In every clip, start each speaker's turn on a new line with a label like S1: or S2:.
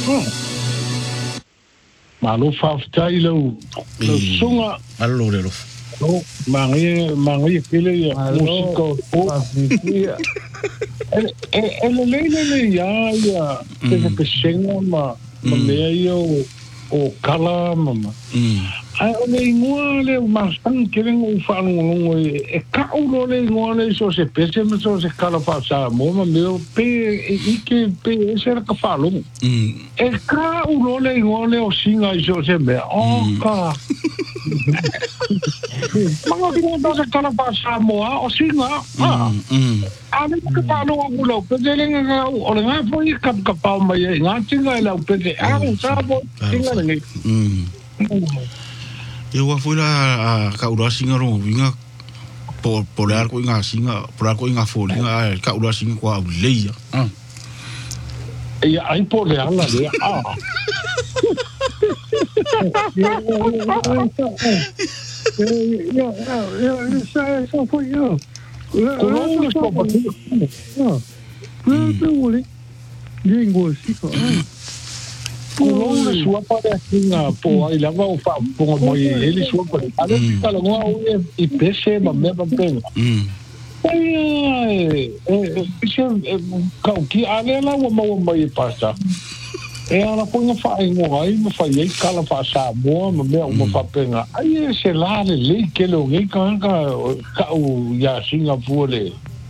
S1: Malo faftai lo sunga.
S2: Alo le lo.
S1: Oh, mangi kile ya musiko. Le ya ke senga ma yo o kala mama. Ai ole ingua le masang kering u fango e ka ulo le ingua le so se pese me so se kala fa sa mo ma me pe ike pe ser ka falo. E ka ulo le ingua le o singa so se me o ka. Mga binata sa kala fa sa mo o singa. Ano ka falo ang ulo pe le nga o le nga fo i kap ka pa ma ye nga singa la pe ang sa bo singa le.
S2: Eu fui lá a caura singa ro vinga por ar ko inga singa por ar ko inga fo inga caura singa ko leia
S1: e ai por le ala le
S3: ça foi yo
S1: Colombo sto
S3: patendo língua assim
S1: Colombo sua palestina po ai lava o fa po mo ele sua palestina kala ngo e pese ma me ba pena pese kau ki ale la o mo e passa e ala po nga fa ngo ai mo fa ye kala fa sa mo me mo fa pena ai se la le ke lo ngi ka o ya Singapore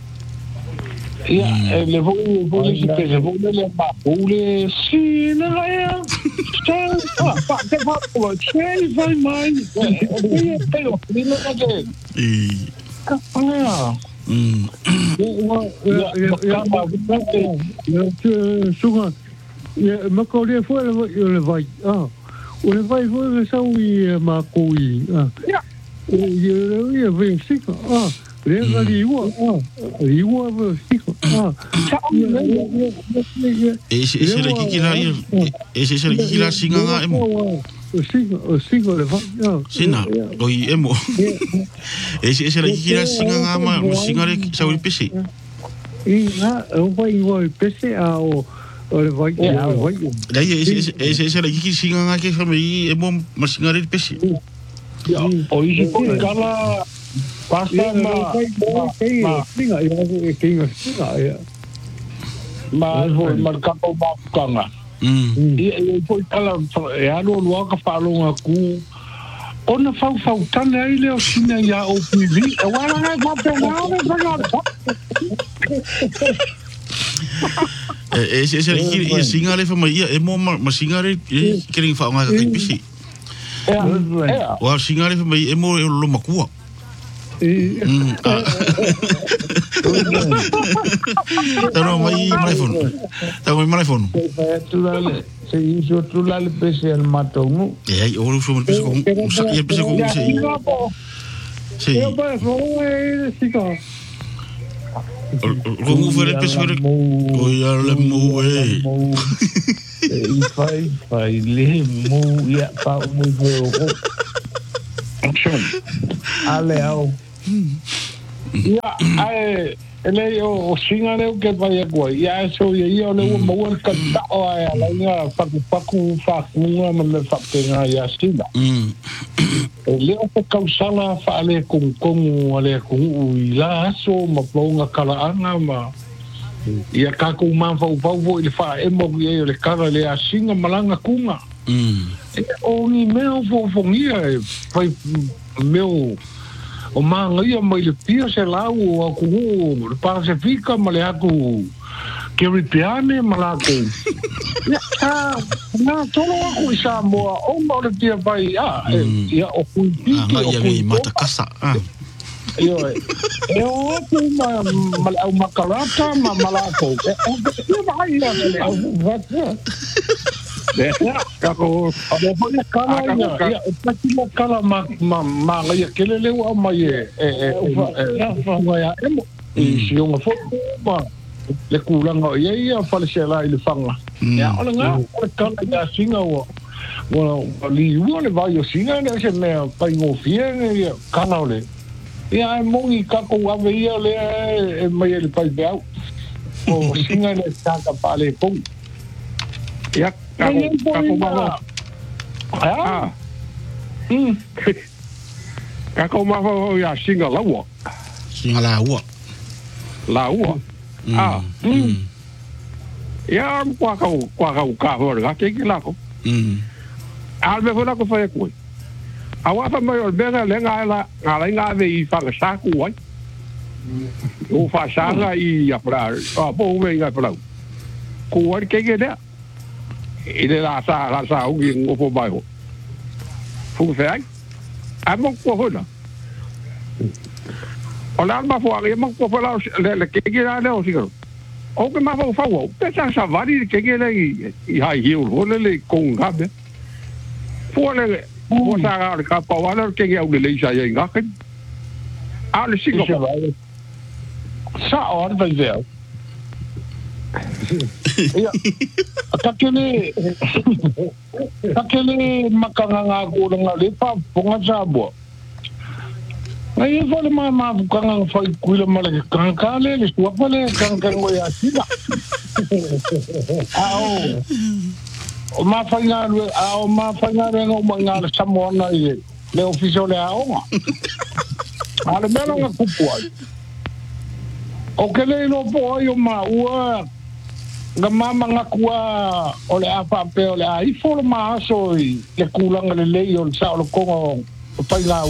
S1: Ja, le voel je pese, le mapule, si, nou ja, dat was gewoon twee van mij. Je pelo, niet meer dat.
S3: Ja, maar kon je voor le vai. Le vai voor zo wie maar koei. Ja. Je weet zeker. Rega liwa sico
S2: ese le kikila ese le kikila singa nga emo
S3: sigo le va
S2: sina oi emo ese le kikila singa nga ma singa le sauri pese
S3: o vai pese a o le vai
S2: dai ese le kikila singa nga ke famei emo ma singa le pese
S1: ja oi je kon kala Pasta ma foi marcado ba kanga. E foi kala e alo lo ka falo aku. Ona fau tana ai le o sina ya o pili. E wala nga fa pena
S2: ese le singa le famei e mo ma singa le kering fa nga ka pisi. Wa singa le famei e mo lo makua. Tahu mai telefon.
S1: Se hizo tular el pese al matongo.
S2: Ay, ahora uso el pese con el pese con sí. Como fue el pese con ya le mueve.
S1: Fai le mu ya pa muy feo. Aleao. Ja, ele o singa le ke vai agora. Ja, so ia le mo ka ta o ai la nga paku nga me fa tenga ya sina. Ele o ka usala fa ale con ale con ila so ma plonga kala anga ma. Ia ka ku man fa ele fa e mo ia le kala le singa malanga kunga. O ni meu fo ngia foi meu o manga ia mai le pia se lau o ku para se fica male aku que ripiane malako ya na tolo aku isa mo o mo le pia vai ya o ku
S2: piki o ku mata casa
S1: yo o ku mal au makalata malako e vai ya le au ya, kako ada banyak kala ya, pasti kala ma ya kelele wa ma ye ya emo si yung foto ma le kulang ya fale sela ile fanga ya ola nga kala ya singa wa li le va yo singa ne se me pa ngo fien ya kala ole ya mo i kako wa veia le ma ye le pa o singa ne saka pale pong ya Kako maho ya singa lawa.
S2: Singa lawa.
S1: Lawa. Ya kwa kau ka ho ga ke la ko. Albe ho la ko fa ko. Awa fa mai bega le nga ve I fa sa ku wa. O fa sa ga I ya pra. Po ve ga pra. Ku wa ke da. Ile la sa o gi o po bai ho. Fu fe Amo ko hola. Ola ma fo ari mo ko la le ke gira le o sigaro. O ke ma fo fa wo. Pe sa vari ke gira I hai hiu le con gabe. Fo le mo sa ga ka pa wala ke gira le sa ye ga ke. A le sigaro. Sa or va ver. Ya. Takele makanga ko nga le pa ponga jabo. Ngai vole ma kanga fa kuila mala kanga le tua pale kanga ngo ya sila. O ma fanga ngo manga samona le official le aonga. Ale melo nga kupua. O kele no po yo ma ua nga mama nga kua o le apa pe o le ai fo ma so le kulanga le le o sa o ko pa